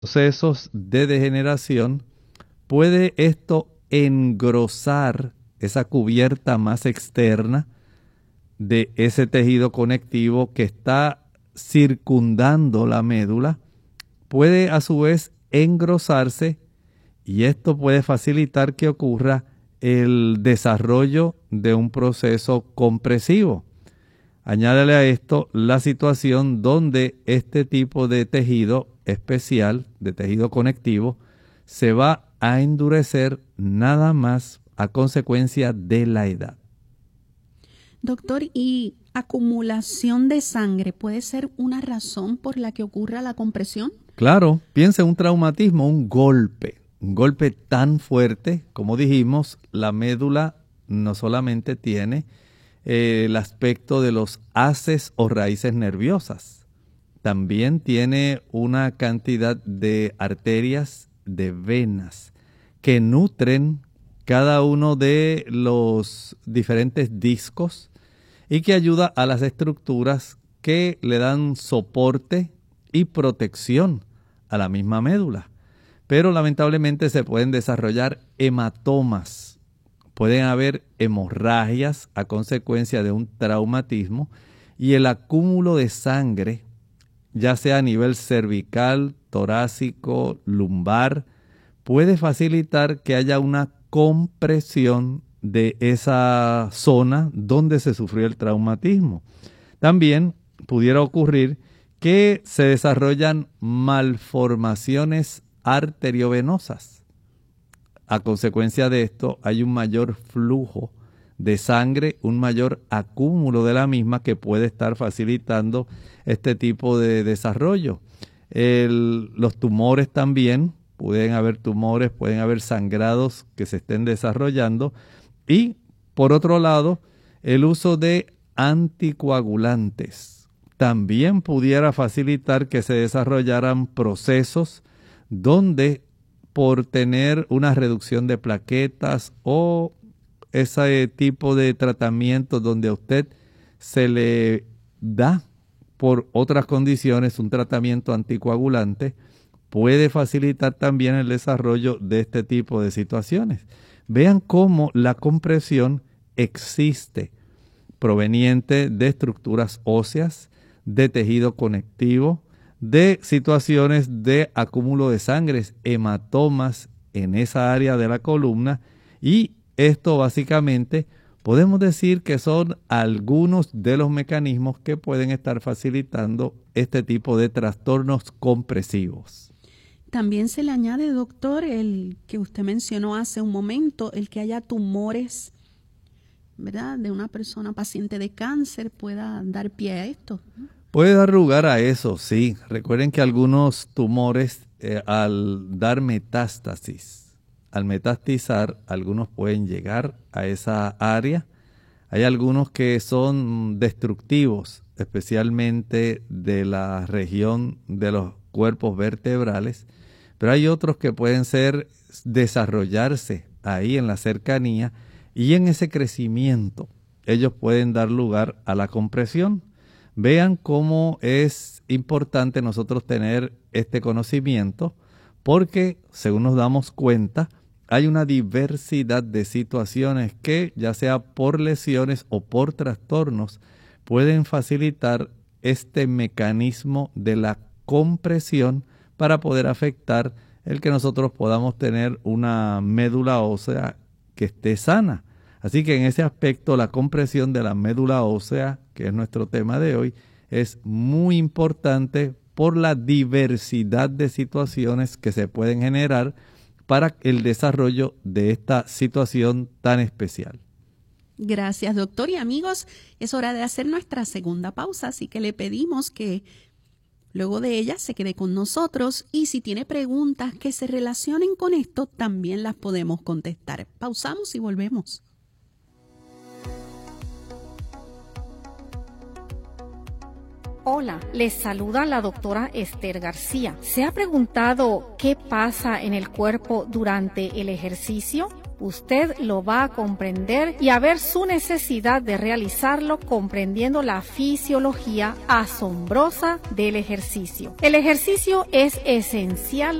procesos de degeneración, puede esto engrosar esa cubierta más externa de ese tejido conectivo que está circundando la médula, puede a su vez engrosarse y esto puede facilitar que ocurra el desarrollo de un proceso compresivo. Añádale a esto la situación donde este tipo de tejido especial, de tejido conectivo, se va a endurecer nada más a consecuencia de la edad. Doctor, ¿y acumulación de sangre puede ser una razón por la que ocurra la compresión? Claro, piensa en un traumatismo, un golpe tan fuerte, como dijimos, la médula no solamente tiene el aspecto de los haces o raíces nerviosas, también tiene una cantidad de arterias, de venas, que nutren cada uno de los diferentes discos y que ayuda a las estructuras que le dan soporte y protección a la misma médula. Pero lamentablemente se pueden desarrollar hematomas, pueden haber hemorragias a consecuencia de un traumatismo y el acúmulo de sangre, ya sea a nivel cervical, torácico, lumbar, puede facilitar que haya una compresión de esa zona donde se sufrió el traumatismo. También pudiera ocurrir que se desarrollan malformaciones arteriovenosas. A consecuencia de esto hay un mayor flujo de sangre, un mayor acúmulo de la misma que puede estar facilitando este tipo de desarrollo. Los tumores también, pueden haber tumores, pueden haber sangrados que se estén desarrollando. Y por otro lado, el uso de anticoagulantes también pudiera facilitar que se desarrollaran procesos donde por tener una reducción de plaquetas o ese tipo de tratamiento donde a usted se le da por otras condiciones un tratamiento anticoagulante, puede facilitar también el desarrollo de este tipo de situaciones. Vean cómo la compresión existe, proveniente de estructuras óseas, de tejido conectivo, de situaciones de acúmulo de sangre, hematomas en esa área de la columna, y esto básicamente podemos decir que son algunos de los mecanismos que pueden estar facilitando este tipo de trastornos compresivos. También se le añade, doctor, el que usted mencionó hace un momento, el que haya tumores, ¿verdad?, de una persona paciente de cáncer pueda dar pie a esto. Puede dar lugar a eso, sí. Recuerden que algunos tumores, al dar metástasis, al metastizar, algunos pueden llegar a esa área. Hay algunos que son destructivos, especialmente de la región de los cuerpos vertebrales, pero hay otros que pueden desarrollarse ahí en la cercanía y en ese crecimiento ellos pueden dar lugar a la compresión. Vean cómo es importante nosotros tener este conocimiento porque, según nos damos cuenta, hay una diversidad de situaciones que, ya sea por lesiones o por trastornos, pueden facilitar este mecanismo de la compresión para poder afectar el que nosotros podamos tener una médula ósea que esté sana. Así que en ese aspecto la compresión de la médula ósea, que es nuestro tema de hoy, es muy importante por la diversidad de situaciones que se pueden generar para el desarrollo de esta situación tan especial. Gracias, doctor. Y amigos, es hora de hacer nuestra segunda pausa, así que le pedimos que luego de ella se quede con nosotros y si tiene preguntas que se relacionen con esto, también las podemos contestar. Pausamos y volvemos. Hola, les saluda la doctora Esther García. ¿Se ha preguntado qué pasa en el cuerpo durante el ejercicio? usted lo va a comprender y a ver su necesidad de realizarlo comprendiendo la fisiología asombrosa del ejercicio. El ejercicio es esencial